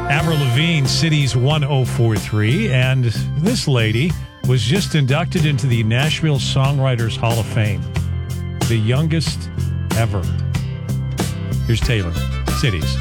Avril Lavigne, Cities 1043. And this lady was just inducted into the Nashville Songwriters Hall of Fame. The youngest ever. Here's Taylor, Cities.